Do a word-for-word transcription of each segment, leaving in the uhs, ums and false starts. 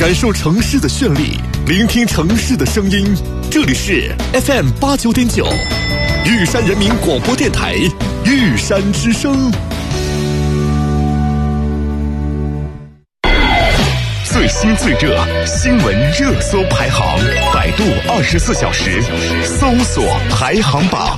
感受城市的绚丽，聆听城市的声音。这里是 F M 八九点九，玉山人民广播电台玉山之声。最新最热新闻热搜排行，百度二十四小时搜索排行榜。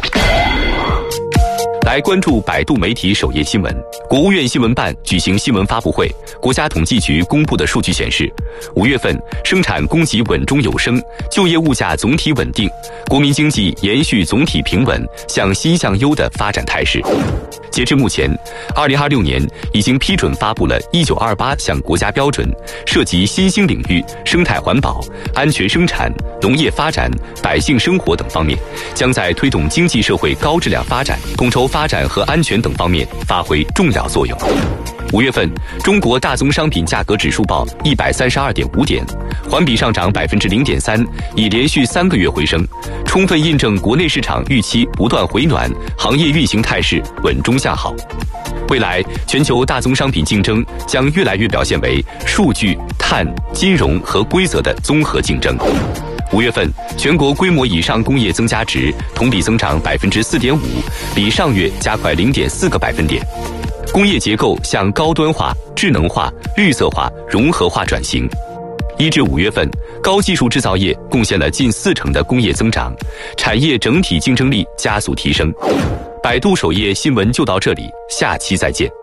来关注百度媒体首页新闻。国务院新闻办举行新闻发布会，国家统计局公布的数据显示，五月份生产供给稳中有升，就业物价总体稳定，国民经济延续总体平稳向新向优的发展态势。截至目前，二零二六年已经批准发布了一九二八项国家标准，涉及新兴领域、生态环保、安全生产、农业发展、百姓生活等方面，将在推动经济社会高质量发展、统筹发展和安全等方面发挥重要作用。五月份，中国大宗商品价格指数报一百三十二点五点，环比上涨百分之零点三，已连续三个月回升，充分印证国内市场预期不断回暖，行业运行态势稳中向好。未来，全球大宗商品竞争将越来越表现为数据、碳、金融和规则的综合竞争。五月份，全国规模以上工业增加值同比增长百分之四点五，比上月加快零点四个百分点。工业结构向高端化、智能化、绿色化、融合化转型。一至五月份，高技术制造业贡献了近四成的工业增长，产业整体竞争力加速提升。百度首页新闻就到这里，下期再见。